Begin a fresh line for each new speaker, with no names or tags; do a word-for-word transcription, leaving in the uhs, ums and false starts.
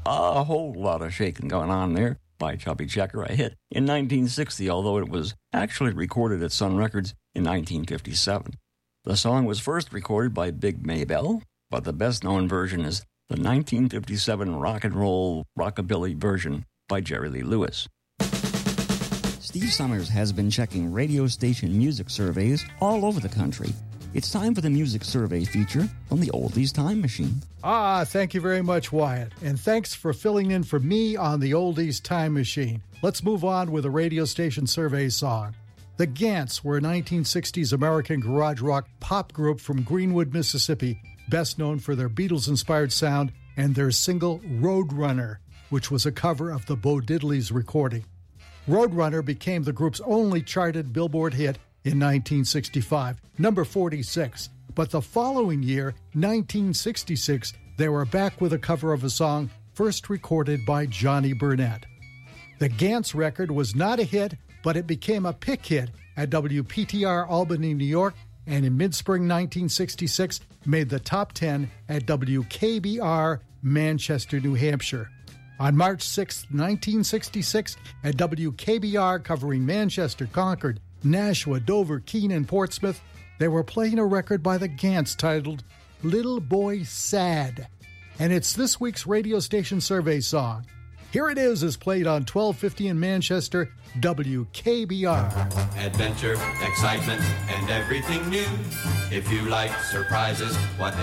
A whole lot of shaking going on there by Chubby Checker, a hit in nineteen sixty, although it was actually recorded at Sun Records in nineteen fifty-seven. The song was first recorded by Big Maybelle, but the best-known version is the nineteen fifty-seven rock and roll rockabilly version by Jerry Lee Lewis. Steve Summers has been checking radio station music surveys all over the country. It's time for the music survey feature from the Oldies Time Machine.
Ah, thank you very much, Wyatt. And thanks for filling in for me on the Oldies Time Machine. Let's move on with a radio station survey song. The Gants were a nineteen sixties American garage rock pop group from Greenwood, Mississippi, best known for their Beatles-inspired sound and their single Roadrunner, which was a cover of the Bo Diddley's recording. Roadrunner became the group's only charted Billboard hit in nineteen sixty-five, number forty-six. But the following year, nineteen sixty-six, they were back with a cover of a song first recorded by Johnny Burnett. The Gants record was not a hit, but it became a pick hit at W P T R Albany, New York, and in mid-spring nineteen sixty-six made the top ten at W K B R Manchester, New Hampshire. On March sixth, nineteen sixty-six, at W K B R covering Manchester, Concord, Nashua, Dover, Keene, and Portsmouth, they were playing a record by the Gants titled Little Boy Sad. And it's this week's radio station survey song. Here it is as played on twelve fifty in Manchester, W K B R.
Adventure, excitement, and everything new. If you like surprises, whatever